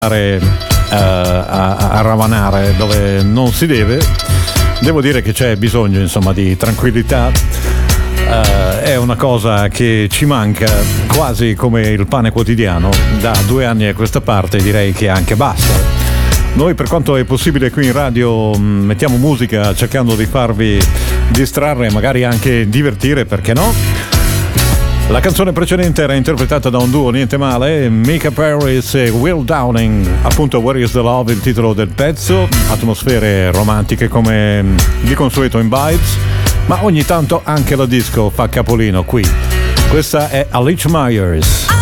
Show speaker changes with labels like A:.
A: a ravanare dove non si deve. Devo dire che c'è bisogno, insomma, di tranquillità. È una cosa che ci manca quasi come il pane quotidiano. Da 2 anni a questa parte direi che anche basta. Noi, per quanto è possibile, qui in radio mettiamo musica cercando di farvi distrarre e magari anche divertire, perché no? La canzone precedente era interpretata da un duo niente male, Mika Paris e Will Downing, appunto Where is the Love, il titolo del pezzo, atmosfere romantiche come di consueto in Vibes, ma ogni tanto anche la disco fa capolino qui. Questa è Alicia Myers.